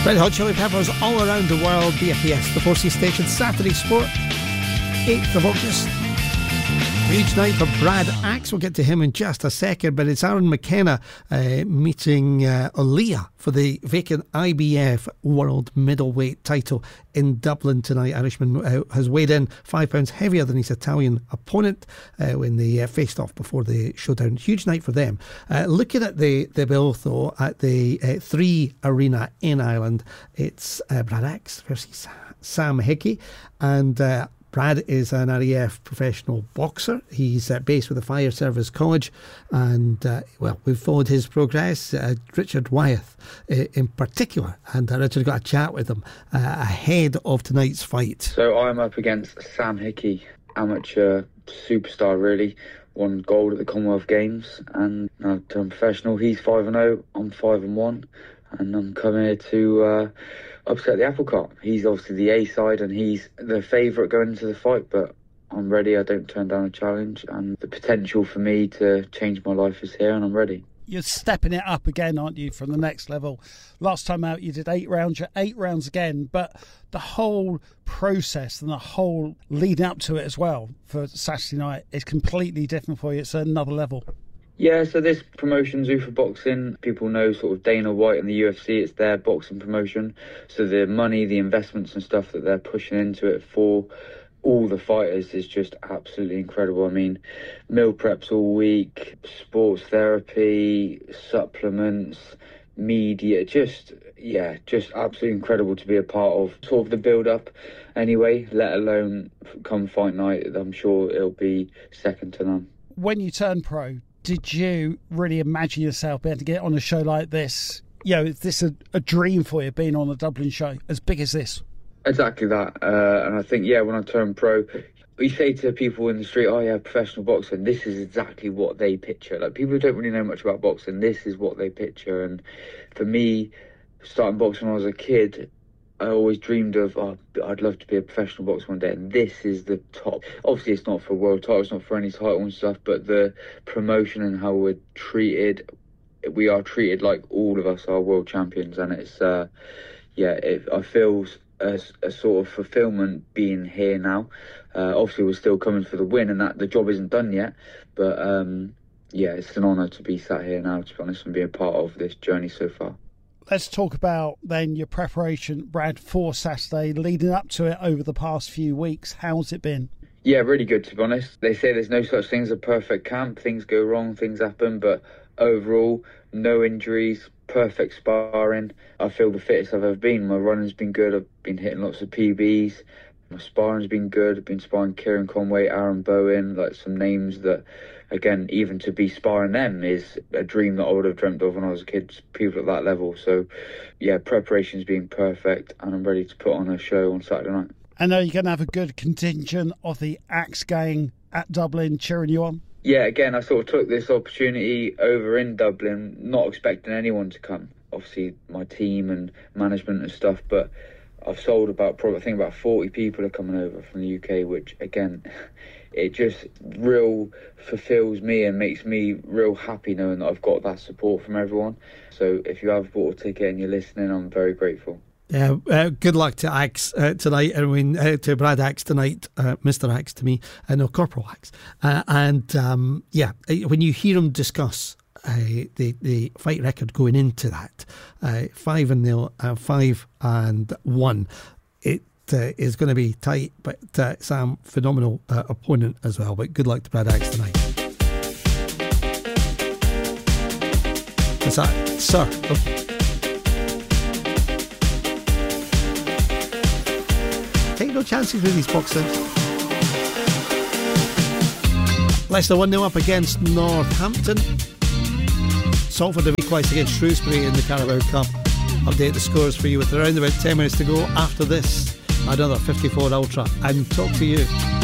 Red Hot Chili Peppers all around the world. BFPS, the 4C station, Saturday Sport, 8th of August. Huge night for Brad Axe. We'll get to him in just a second, but it's Aaron McKenna meeting Aaliyah for the vacant IBF World Middleweight title in Dublin tonight. Irishman has weighed in 5 pounds heavier than his Italian opponent when they faced off before the showdown. Huge night for them. Looking at the bill, though, at the 3 Arena in Ireland, it's Brad Axe versus Sam Hickey, and Brad is an RAF professional boxer. He's based with the Fire Service College, and we've followed his progress. Richard Wyeth in particular, and Richard got a chat with him ahead of tonight's fight. So I'm up against Sam Hickey, amateur superstar really. Won gold at the Commonwealth Games, and now turned professional. He's 5-0, I'm 5-1, and I'm coming here to upset the apple cart. He's obviously the A side and he's the favourite going into the fight, but I'm ready. I don't turn down a challenge, and the potential for me to change my life is here, and I'm ready. You're stepping it up again, aren't you, from the next level? Last time out you did 8 rounds, you're 8 rounds again, but the whole process and the whole lead up to it as well for Saturday night is completely different for you. It's another level. Yeah, so this promotion, Zuffa Boxing, people know sort of Dana White and the UFC, it's their boxing promotion. So the money, the investments and stuff that they're pushing into it for all the fighters is just absolutely incredible. I mean, meal preps all week, sports therapy, supplements, media, just absolutely incredible to be a part of. Sort of the build-up anyway, let alone come fight night. I'm sure it'll be second to none. When you turned pro, did you really imagine yourself being able to get on a show like this? You know, is this a dream for you, being on a Dublin show as big as this? Exactly that. And I think, when I turned pro, you say to people in the street, oh yeah, professional boxing, this is exactly what they picture. Like, people who don't really know much about boxing, this is what they picture. And for me, starting boxing when I was a kid, I always dreamed of, I'd love to be a professional boxer one day, and this is the top. Obviously, it's not for a world title, it's not for any title and stuff, but the promotion and how we're treated, we are treated like all of us are world champions, and it's, I feel a sort of fulfillment being here now. Obviously, we're still coming for the win, and that the job isn't done yet, but it's an honour to be sat here now, to be honest, and be a part of this journey so far. Let's talk about then your preparation, Brad, for Saturday, leading up to it over the past few weeks. How's it been? Yeah, really good, to be honest. They say there's no such thing as a perfect camp. Things go wrong, things happen, but overall, no injuries, perfect sparring. I feel the fittest I've ever been. My running's been good. I've been hitting lots of PBs. My sparring's been good. I've been sparring Kieran Conway, Aaron Bowen, like some names that, again, even to be sparring them is a dream that I would have dreamt of when I was a kid, people at that level. So, preparation's been perfect, and I'm ready to put on a show on Saturday night. I know you're going to have a good contingent of the Axe gang at Dublin cheering you on. Yeah, again, I sort of took this opportunity over in Dublin, not expecting anyone to come. Obviously, my team and management and stuff, but I've sold about 40 people are coming over from the UK, which, again, it just real fulfills me and makes me real happy knowing that I've got that support from everyone. So if you have bought a ticket and you're listening, I'm very grateful. Good luck to Axe tonight, to Brad Axe tonight, Mr. Axe to me, Corporal Axe. When you hear him discuss the fight record going into that, 5-0, 5-1, it is going to be tight, but Sam, phenomenal opponent as well. But good luck to Brad Axe tonight. Is that, sir? Okay. Take no chances with these boxers. Leicester 1-0 up against Northampton. Salford have equalised against Shrewsbury in the Carabao Cup. Update the scores for you with around about 10 minutes to go. After this, another 54 Ultra, and talk to you.